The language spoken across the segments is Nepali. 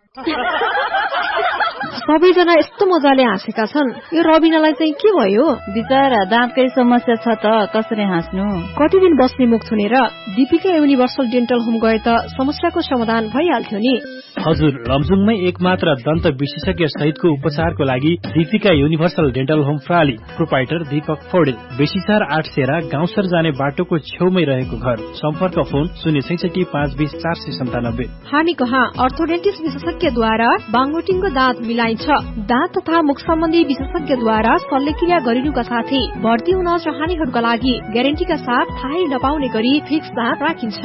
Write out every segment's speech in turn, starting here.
सबैजना यस्तो मजाले हाँसेका छन्। यो रबिनालाई चाहिँ के भयो? बिचरा दाँतकै समस्या छ त, कसरी हाँस्नु? कति दिन बस्ने मुख थुनेर दीपिका युनिभर्सल डेन्टल होम गए त समस्याको समाधान भइहाल्थ्यो नि। हजुर, लमजुङमै एकमात्र दन्त विशेषज्ञ सहितको उपचारको लागि Deepika universal dental home प्राली। Proprietor Deepak Paudel, बेसीसार 8 सेरा गाउँसर जाने बाटोको छेउमै रहेको घर। सम्पर्क फोन 066 520 497। हामी कहाँ अर्थोडेन्टिस्ट विशेषज्ञद्वारा बाङोटिङको दाँत मिलाइन्छ। दाँत तथा मुख सम्बन्धी विशेषज्ञद्वारा शल्यक्रिया गरिनुका साथै भर्ती हुन चाहनेहरूका लागि ग्यारेन्टीका साथ थाहै नपाउने गरी फिक्स दाँत राखिन्छ।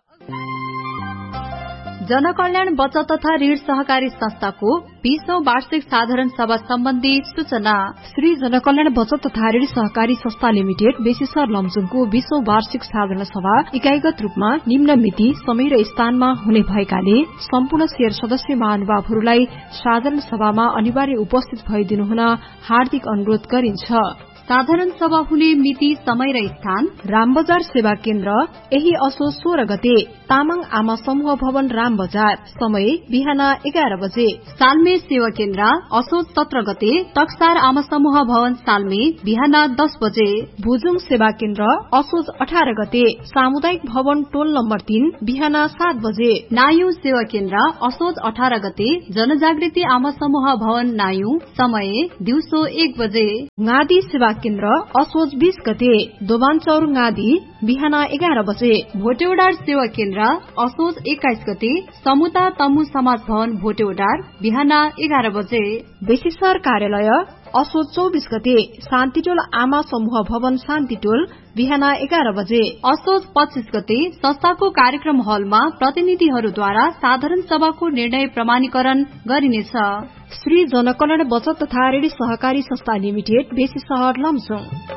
जनकल्याण बचत तथा ऋण सहकारी संस्थाको 20औं वार्षिक साधारण सभा सम्बन्धी सूचना। श्री जनकल्याण बचत तथा ऋण सहकारी संस्था लिमिटेड बेसीसर लमजुङको 20औं वार्षिक साधारण सभा इकाइगत रूपमा निम्न मिति, समय र स्थानमा हुने भएकाले सम्पूर्ण शेयर सदस्य महानुभावहरूलाई साधारण सभामा अनिवार्य उपस्थित भइदिनु हुन हार्दिक अनुरोध गरिन्छ। साधारण सभा हुने मिति, समय र स्थान रामबजार सेवा केन्द्र, यही असोज 16 गते, तामाङ आमा समूह भवन रामबजार। समय बिहान 11 बजे। सालमे सेवा केन्द्र असोज 17 गते, टक्सार आमा समूह भवन सालमे बिहान 10 बजे। भुजुङ सेवा केन्द्र असोज 18 गते, सामुदायिक भवन टोल नम्बर 3 बिहान 7 बजे। नायु सेवा केन्द्र असोज 18 गते, जनजागृति आमा समूह भवन नायु। समय दिउँसो 1 बजे। गादी सेवा केन्द्र असोज 20 गते, दोबानचौर गादी बिहान 11 बजे। भोटेउडार सेवा केन्द्र असोज 21 गते, समुता तमु समाज भवन भोटेउडार बिहान 11 बजे। बेसीसर कार्यालय असोज 24 गते, शान्तिटोल आमा समूह भवन शान्तिटोल बिहान 11 बजे। असोज 25 गते, संस्थाको कार्यक्रम हलमा प्रतिनिधिहरूद्वारा साधारण सभाको निर्णय प्रमाणीकरण गरिनेछ। श्री जनकल्याण बचत तथा ऋण सहकारी संस्था लिमिटेड, बेसीसहर लमजुङ।